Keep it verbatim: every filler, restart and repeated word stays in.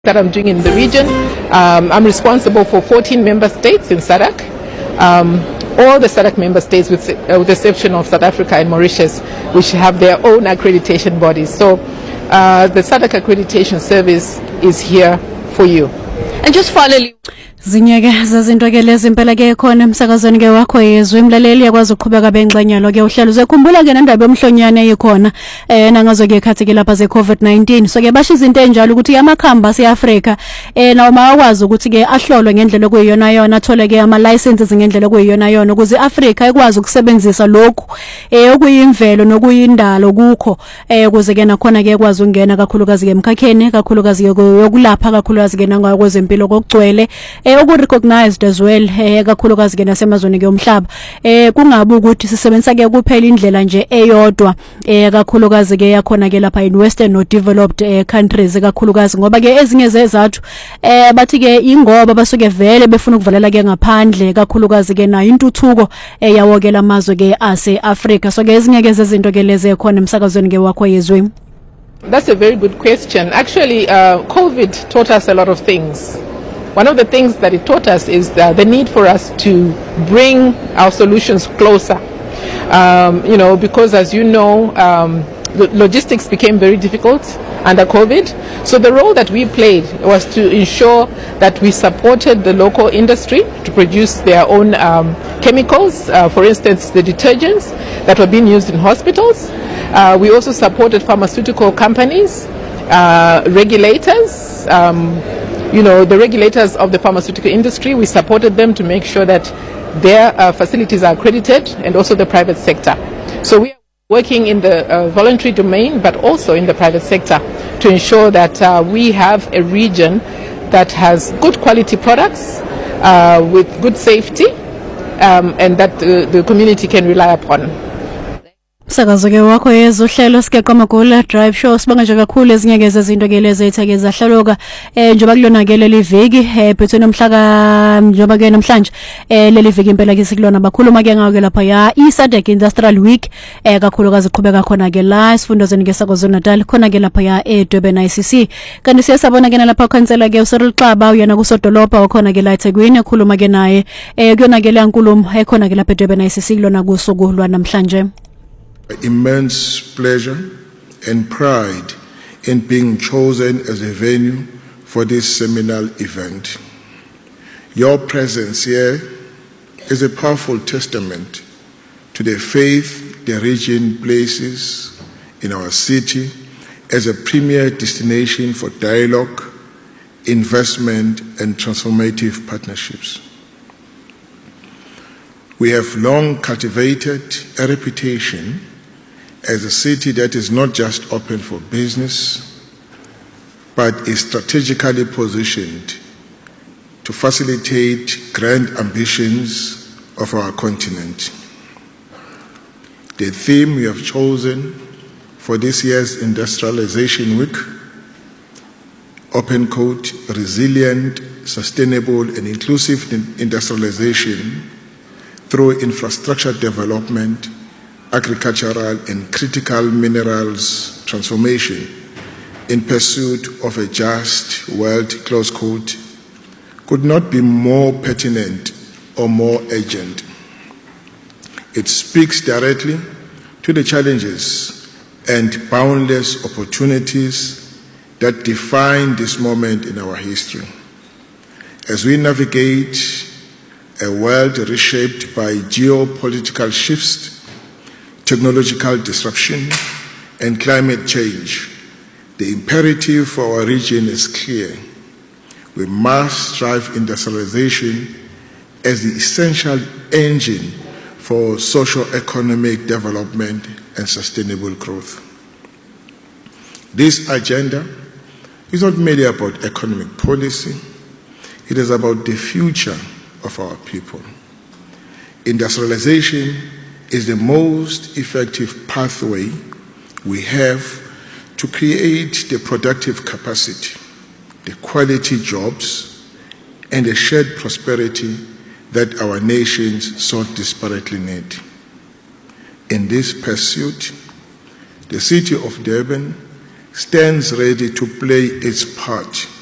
that I'm doing in the region. Um, I'm responsible for fourteen member states in S A D C. Um, all the S A D C member states, with, uh, with the exception of South Africa and Mauritius, which have their own accreditation bodies. So uh, the S A D C Accreditation Service is here for you. And just finally, zinyeke zazinto ke lezi impela ke khona emsakazweni ke wakho yezwe imlaleli yakwazi ukuqhubeka bengxanyalo ke uhlelo zekhumbula ke nendaba yomhlonyane eyikhona eh nangazo ke khathi ke lapha ze COVID nineteen. So ke basho izinto enjalo ukuthi amakhamba aseAfrika eh nawo mawakwazi ukuthi ke ahlolwe ngendlela okuyiyona yona athole ke ama licenses ngendlela okuyiyona yona ukuze iAfrika ikwazi ukusebenzisa lokhu eh okuyimvelo nokuyindalo kukho eh ukuze ke nakhona ke ikwazi ungena kakhulukazi ke emkhakheni kakhulukazi ke yokulapha kakhulukazi ke nangakwezempilo kokugcwele oku-recognized as well eh kakhulukazi ke nasemazweni ke omhlaba eh kungabe ukuthi sisebenzisa ke kuphela indlela nje eyodwa eh kakhulukazi ke yakhona ke lapha in western or developed eh, countries kakhulukazi ngoba ke ezinye zezathu eh bathi ke ingoba basuke vele befuna ukuvalela ke ngaphandle kakhulukazi ke nayo intuthuko eh yawokela amazwe ke ase-Africa. So ke ezinye ke zezinto ke lezi ekhona emsakazweni ke wakho yezwe. That's a very good question. Actually, uh, COVID taught us a lot of things. One of the things that it taught us is uh, the need for us to bring our solutions closer. Um, you know, because as you know, um, logistics became very difficult under COVID. So the role that we played was to ensure that we supported the local industry to produce their own um, chemicals, uh, for instance, the detergents that were being used in hospitals. Uh, we also supported pharmaceutical companies, uh, regulators, um, you know, the regulators of the pharmaceutical industry. We supported them to make sure that their uh, facilities are accredited, and also the private sector. So we are working in the uh, voluntary domain, but also in the private sector to ensure that uh, we have a region that has good quality products uh, with good safety um, and that uh, the community can rely upon. Sakazo ke wakho yezwe uhlelo sike kwamagula drive show sibanga nje kakhulu ezinye ke zezinto ke lezi ethake zahlaloka eh njoba kulona ke leli viki eh bethu nomhla ka njoba ke namhlanje eh leli viki impela ke sikulona bakhuluma ke ngawo ke lapha ya i S A D C Industrial Week eh kakhulukazi iqhubeka khona ke la sifundazweni ke sakwazulu Natal khona ke lapha ya eDurban I C C. Kanti siyasabona ke nalapha councilor ke uSoril Xaba uyena kusodolopha wakhona ke la eThekwini ekhuluma ke naye eh kuyona ke le nkulumo ekhona ke lapha eDurban I C C kulona kusuku lwa namhlanje. Immense pleasure and pride in being chosen as a venue for this seminal event. Your presence here is a powerful testament to the faith the region places in our city as a premier destination for dialogue, investment, and transformative partnerships. We have long cultivated a reputation as a city that is not just open for business, but is strategically positioned to facilitate grand ambitions of our continent. The theme we have chosen for this year's Industrialization Week, open quote, resilient, sustainable and inclusive industrialization through infrastructure development, agricultural and critical minerals transformation in pursuit of a just world, close quote, could not be more pertinent or more urgent. It speaks directly to the challenges and boundless opportunities that define this moment in our history. As we navigate a world reshaped by geopolitical shifts, technological disruption, and climate change, the imperative for our region is clear. We must drive industrialization as the essential engine for socio-economic development and sustainable growth. This agenda is not merely about economic policy, it is about the future of our people. Industrialization is the most effective pathway we have to create the productive capacity, the quality jobs, and the shared prosperity that our nations so desperately need. In this pursuit, the city of Durban stands ready to play its part